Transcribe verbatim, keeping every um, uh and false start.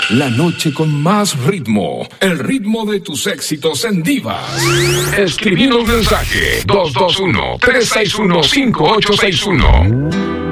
La noche con más ritmo. El ritmo de tus éxitos en Divas. Escribinos mensaje dos dos uno, tres seis uno, cinco ocho seis uno.